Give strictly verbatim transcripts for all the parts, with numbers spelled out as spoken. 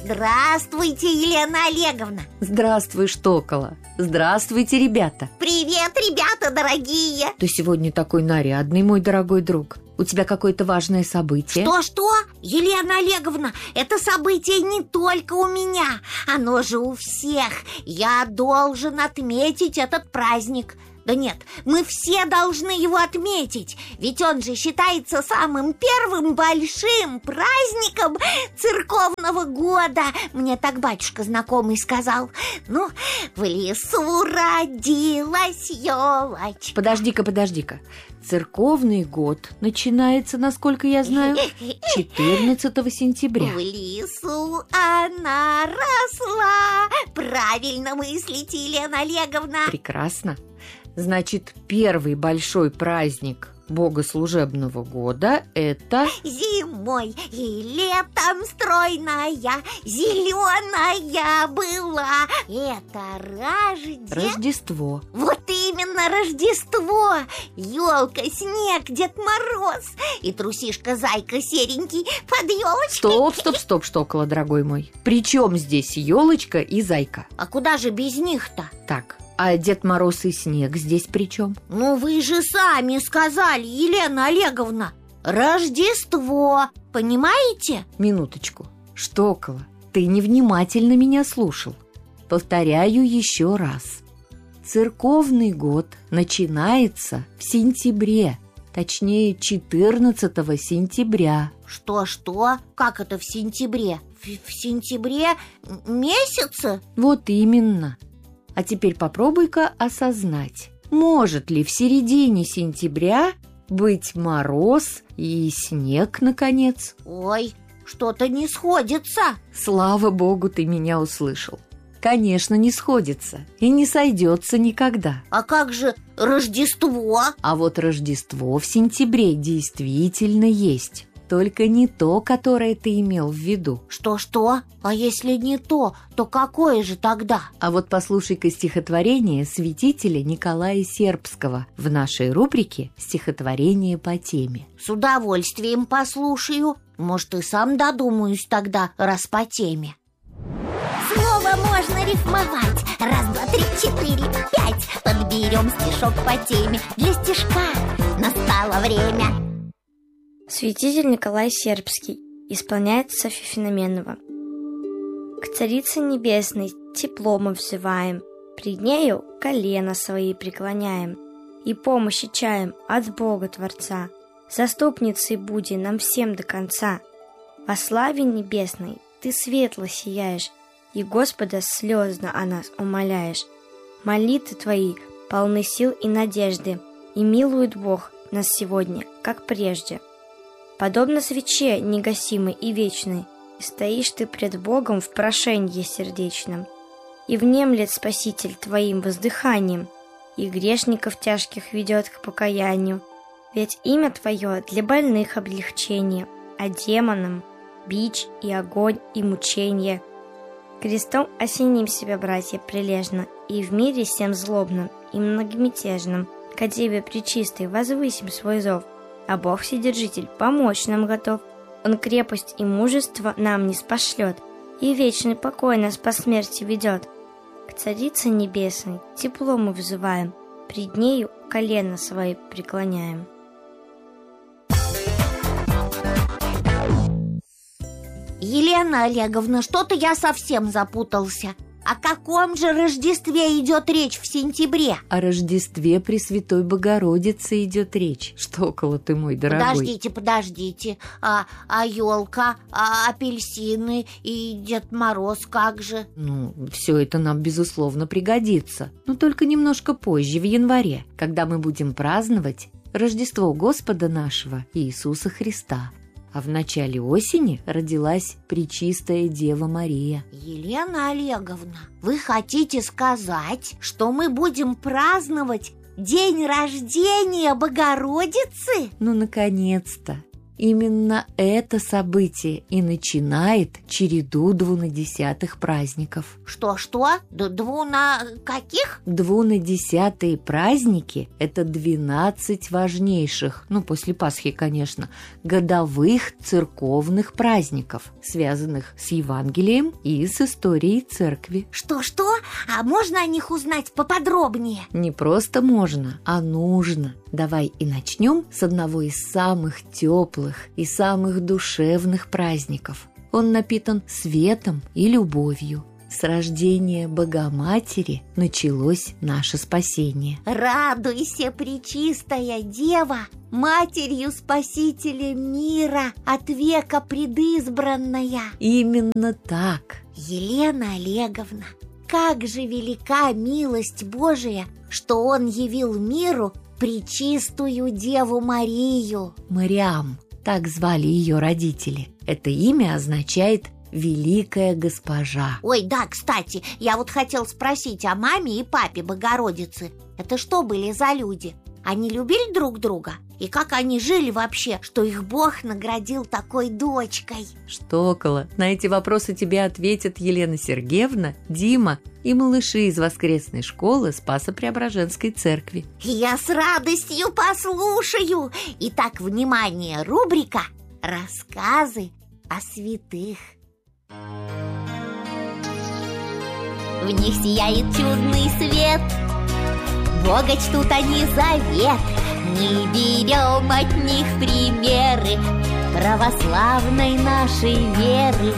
Здравствуйте, Елена Олеговна. Здравствуй, Штокола. Здравствуйте, ребята. Привет, ребята дорогие. Ты сегодня такой нарядный, мой дорогой друг. У тебя какое-то важное событие? Что-что? Елена Олеговна, это событие не только у меня. Оно же у всех. Я должен отметить этот праздник. Да нет, мы все должны его отметить. Ведь он же считается самым первым большим праздником церковного года. Мне так батюшка знакомый сказал. Ну, в лесу родилась елочка. Подожди-ка, подожди-ка. Церковный год начинается, насколько я знаю, четырнадцатого сентября. В лесу она росла. Правильно мыслите, Елена Олеговна. Прекрасно. Значит, первый большой праздник богослужебного года – это… Зимой и летом стройная, зеленая была. Это Рожде... Рождество. Вот именно Рождество. Елка, снег, Дед Мороз и трусишка-зайка серенький под елочкой. Стоп, стоп, стоп, Штокола, дорогой мой. При чем здесь елочка и зайка? А куда же без них-то? Так, а Дед Мороз и снег здесь при чем? Ну вы же сами сказали, Елена Олеговна, Рождество, понимаете? Минуточку. Штокола, ты невнимательно меня слушал. Повторяю еще раз. Церковный год начинается в сентябре, точнее четырнадцатого сентября. Что-что? Как это в сентябре? В, в сентябре месяце? Вот именно. А теперь попробуй-ка осознать, может ли в середине сентября быть мороз и снег, наконец? Ой, что-то не сходится. Слава богу, ты меня услышал. Конечно, не сходится и не сойдется никогда. А как же Рождество? А вот Рождество в сентябре действительно есть. Только не то, которое ты имел в виду. Что-что? А если не то, то какое же тогда? А вот послушай-ка стихотворение святителя Николая Сербского в нашей рубрике «Стихотворение по теме». С удовольствием послушаю. Может, и сам додумаюсь тогда, раз по теме. Слово можно рифмовать. Раз, два, три, четыре, пять. Подберем стишок по теме. Для стишка настало время. Святитель Николай Сербский исполняет Софья Феноменова. К Царице Небесной тепло мы взываем, пред нею колено свои преклоняем и помощи чаем от Бога Творца. Заступницей буди нам всем до конца. Во славе небесной ты светло сияешь, и Господа слезно о нас умоляешь. Молитвы твои полны сил и надежды, и милует Бог нас сегодня, как прежде. Подобно свече негасимой и вечной, стоишь ты пред Богом в прошенье сердечном, и внемлет Спаситель твоим воздыханием, и грешников тяжких ведет к покаянию, ведь имя твое для больных облегчение, а демонам бич и огонь и мученье. Крестом осеним себя, братья, прилежно, и в мире всем злобном и многомятежном к Тебе пречистой возвысим свой зов. А Бог Вседержитель помочь нам готов. Он крепость и мужество нам не спошлет, и вечный покой нас по смерти ведет. К Царице Небесной тепло мы взываем, пред нею колено свои преклоняем. Елена Олеговна, что-то я совсем запутался. О каком же Рождестве идет речь в сентябре? О Рождестве Пресвятой Богородицы идет речь. Штокола ты мой дорогой. Подождите, подождите. А, а елка, а апельсины и Дед Мороз как же? Ну, все это нам, безусловно, пригодится. Но только немножко позже, в январе, когда мы будем праздновать Рождество Господа нашего Иисуса Христа. А в начале осени родилась Пречистая Дева Мария. Елена Олеговна, вы хотите сказать, что мы будем праздновать день рождения Богородицы? Ну, наконец-то! Именно это событие и начинает череду двунадесятых праздников. Что-что? Д- Двуна... каких? Двунадесятые праздники – это двенадцать важнейших, ну, после Пасхи, конечно, годовых церковных праздников, связанных с Евангелием и с историей церкви. Что-что? А можно о них узнать поподробнее? Не просто можно, а нужно. Давай и начнем с одного из самых теплых и самых душевных праздников. Он напитан светом и любовью. С рождения Богоматери началось наше спасение. Радуйся, пречистая Дева, Матерью Спасителя мира, от века предизбранная. Именно так. Елена Олеговна, как же велика милость Божия, что Он явил миру пречистую Деву Марию. Мариам, так звали ее родители. Это имя означает «великая госпожа». Ой, да, кстати, я вот хотел спросить о маме и папе Богородицы. Это что были за люди? Они любили друг друга? И как они жили вообще, что их Бог наградил такой дочкой? Штокола, на эти вопросы тебе ответят Елена Сергеевна, Дима и малыши из воскресной школы Спасо-Преображенской церкви. Я с радостью послушаю. Итак, внимание, рубрика «Рассказы о святых». В них сияет чудный свет, Бога чтут они завет. Мы берем от них примеры православной нашей веры.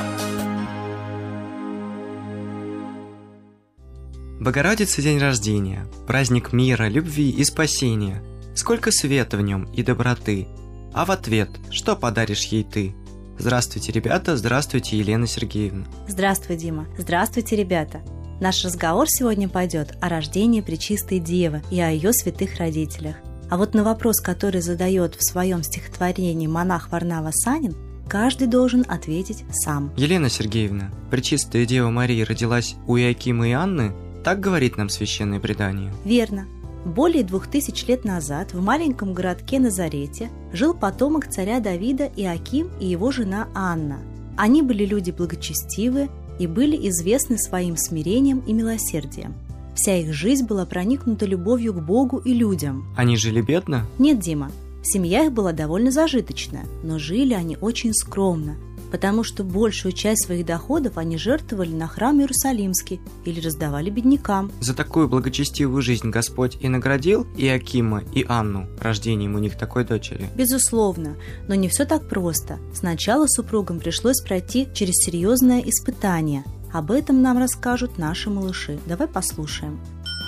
Богородицы день рождения, праздник мира, любви и спасения. Сколько света в нем и доброты. А в ответ, что подаришь ей ты? Здравствуйте, ребята, здравствуйте, Елена Сергеевна. Здравствуй, Дима. Здравствуйте, ребята. Наш разговор сегодня пойдет о рождении Пречистой Девы и о ее святых родителях. А вот на вопрос, который задает в своем стихотворении монах Варнава Санин, каждый должен ответить сам. Елена Сергеевна, Пречистая Дева Мария родилась у Иоакима и Анны? Так говорит нам священное предание. Верно. Более двух тысяч лет назад в маленьком городке Назарете жил потомок царя Давида Иоаким и его жена Анна. Они были люди благочестивые и были известны своим смирением и милосердием. Вся их жизнь была проникнута любовью к Богу и людям. Они жили бедно? Нет, Дима, семья их была довольно зажиточная, но жили они очень скромно, потому что большую часть своих доходов они жертвовали на храм Иерусалимский или раздавали беднякам. За такую благочестивую жизнь Господь и наградил Иоакима и Анну рождением у них такой дочери? Безусловно, но не все так просто. Сначала супругам пришлось пройти через серьезное испытание. Об этом нам расскажут наши малыши. Давай послушаем.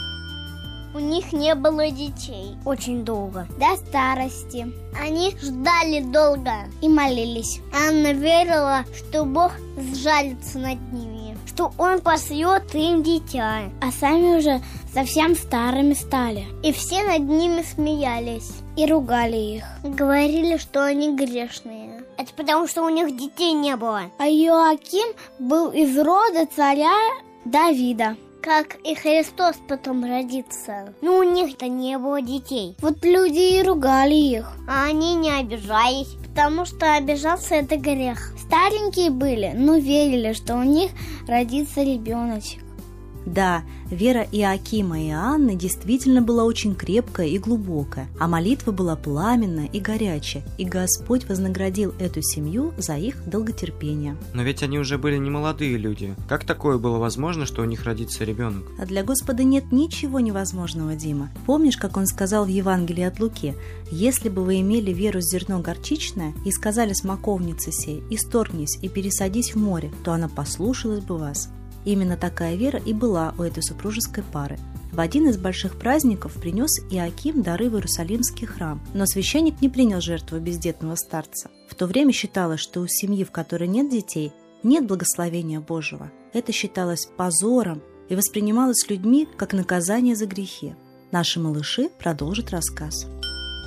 У них не было детей очень долго, до старости. Они ждали долго и молились. Анна верила, что Бог сжалится над ними, что Он пошлет им дитя. А сами уже совсем старыми стали. И все над ними смеялись и ругали их. Говорили, что они грешные. Это потому, что у них детей не было. А Иоаким был из рода царя Давида. Как и Христос потом родится. Но у них-то не было детей. Вот люди и ругали их. А они не обижались, потому что обижаться — это грех. Старенькие были, но верили, что у них родится ребеночек. Да, вера Иоакима и Анны действительно была очень крепкая и глубокая, а молитва была пламенная и горячая, и Господь вознаградил эту семью за их долготерпение. Но ведь они уже были не молодые люди. Как такое было возможно, что у них родится ребенок? А для Господа нет ничего невозможного, Дима. Помнишь, как Он сказал в Евангелии от Луки: «Если бы вы имели веру с зерно горчичное и сказали смоковнице сей: исторгнись и пересадись в море, то она послушалась бы вас». Именно такая вера и была у этой супружеской пары. В один из больших праздников принес Иоаким дары в Иерусалимский храм, но священник не принял жертву бездетного старца. В то время считалось, что у семьи, в которой нет детей, нет благословения Божьего. Это считалось позором и воспринималось людьми как наказание за грехи. Наши малыши продолжат рассказ.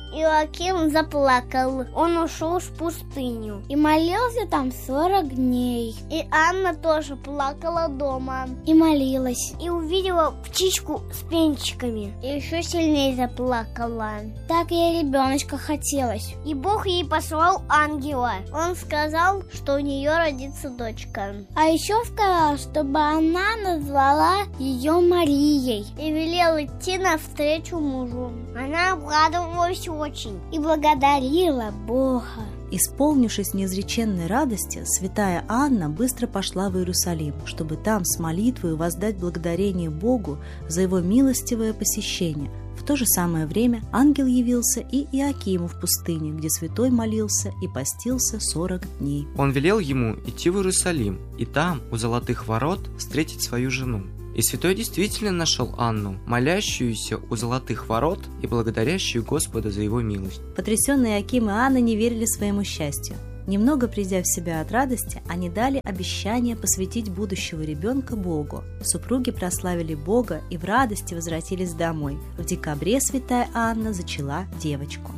Иоаким заплакал. Он ушел в пустыню и молился там сорок дней. И Анна тоже плакала дома и молилась. И увидела птичку с пенчиками. И еще сильнее заплакала. Так ей ребеночка хотелось. И Бог ей послал ангела. Он сказал, что у нее родится дочка. А еще сказал, чтобы она назвала ее Марией. И велел идти навстречу мужу. Она обрадовалась очень и благодарила Бога. Исполнившись неизреченной радости, святая Анна быстро пошла в Иерусалим, чтобы там с молитвой воздать благодарение Богу за его милостивое посещение. В то же самое время ангел явился и Иоакиму в пустыне, где святой молился и постился сорок дней. Он велел ему идти в Иерусалим и там, у золотых ворот, встретить свою жену. И святой действительно нашел Анну, молящуюся у золотых ворот и благодарящую Господа за его милость. Потрясенные Иоаким и Анна не верили своему счастью. Немного придя в себя от радости, они дали обещание посвятить будущего ребенка Богу. Супруги прославили Бога и в радости возвратились домой. В декабре святая Анна зачала девочку.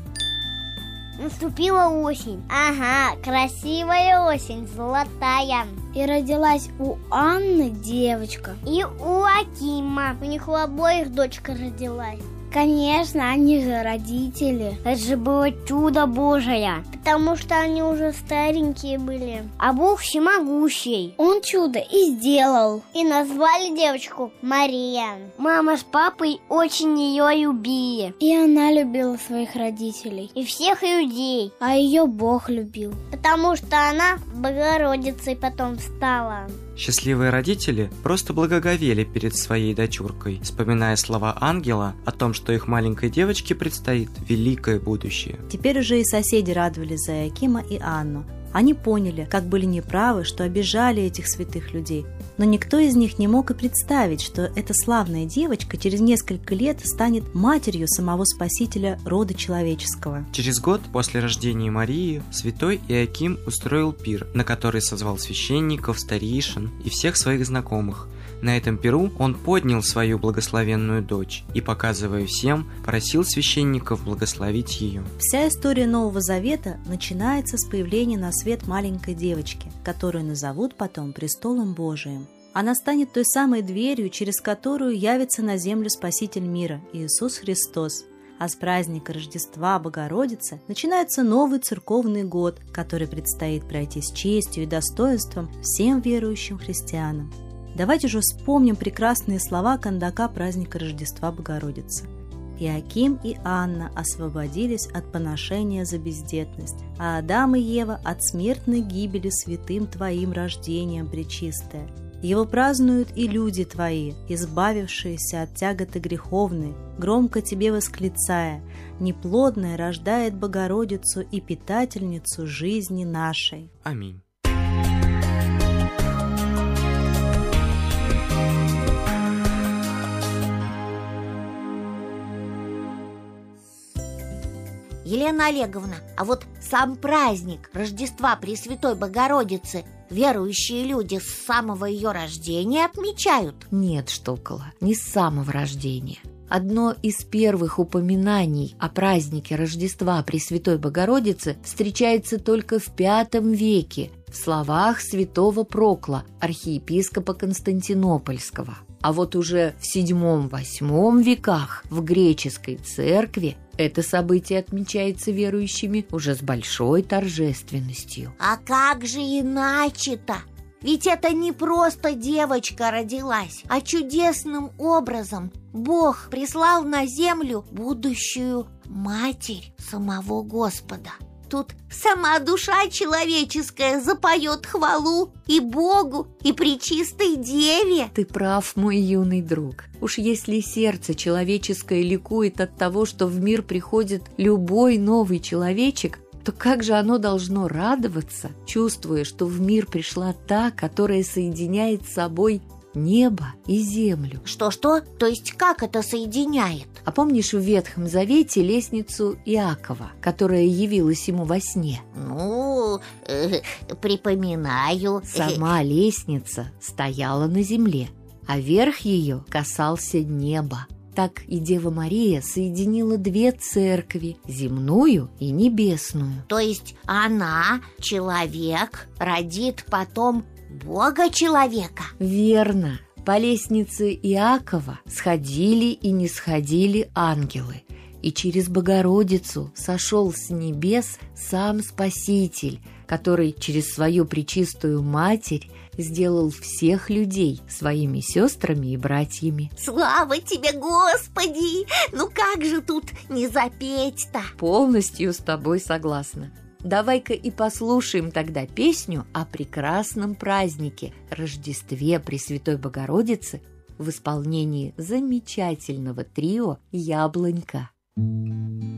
Наступила осень. Ага, красивая осень, золотая. И родилась у Анны девочка. И у Акима. У них у обоих дочка родилась. Конечно, они же родители. Это же было чудо Божие. Потому что они уже старенькие были. А Бог всемогущий. Он чудо и сделал. И назвали девочку Мария. Мама с папой очень ее любили. И она любила своих родителей. И всех людей. А ее Бог любил. Потому что она Богородицей потом стала. Счастливые родители просто благоговели перед своей дочуркой, вспоминая слова ангела о том, что их маленькой девочке предстоит великое будущее. Теперь уже и соседи радовались за Иоакима и Анну. Они поняли, как были неправы, что обижали этих святых людей. Но никто из них не мог и представить, что эта славная девочка через несколько лет станет матерью самого Спасителя рода человеческого. Через год после рождения Марии святой Иоаким устроил пир, на который созвал священников, старейшин и всех своих знакомых. На этом пиру он поднял свою благословенную дочь и, показывая всем, просил священников благословить ее. Вся история Нового Завета начинается с появления на свет маленькой девочки, которую назовут потом престолом Божиим. Она станет той самой дверью, через которую явится на землю Спаситель мира, Иисус Христос. А с праздника Рождества Богородицы начинается новый церковный год, который предстоит пройти с честью и достоинством всем верующим христианам. Давайте же вспомним прекрасные слова кондака праздника Рождества Богородицы. Иоаким и Анна освободились от поношения за бездетность, а Адам и Ева от смертной гибели святым Твоим рождением, Пречистая. Его празднуют и люди Твои, избавившиеся от тяготы греховной, громко Тебе восклицая: «Неплодная рождает Богородицу и питательницу жизни нашей». Аминь. Елена Олеговна, а вот сам праздник Рождества Пресвятой Богородицы верующие люди с самого ее рождения отмечают? Нет, Штокола, не с самого рождения. Одно из первых упоминаний о празднике Рождества Пресвятой Богородицы встречается только в пятом веке в словах святого Прокла, архиепископа Константинопольского. А вот уже в седьмом-восьмом веках в греческой церкви это событие отмечается верующими уже с большой торжественностью. А как же иначе-то? Ведь это не просто девочка родилась, а чудесным образом Бог прислал на землю будущую матерь самого Господа. Тут сама душа человеческая запоет хвалу и Богу, и Пречистой Деве. Ты прав, мой юный друг. Уж если сердце человеческое ликует от того, что в мир приходит любой новый человечек, то как же оно должно радоваться, чувствуя, что в мир пришла та, которая соединяет с собой небо и землю. Что-что? То есть как это соединяет? А помнишь в Ветхом Завете лестницу Иакова, которая явилась ему во сне? Ну, э, припоминаю. Сама лестница стояла на земле, а верх ее касался неба. Так и Дева Мария соединила две церкви, земную и небесную. То есть она, человек, родит потом Бога-человека? Верно. По лестнице Иакова сходили и не сходили ангелы, и через Богородицу сошел с небес сам Спаситель, который через свою пречистую Матерь сделал всех людей своими сестрами и братьями. Слава тебе, Господи! Ну как же тут не запеть-то? Полностью с тобой согласна. Давай-ка и послушаем тогда песню о прекрасном празднике Рождестве Пресвятой Богородицы в исполнении замечательного трио «Яблонька».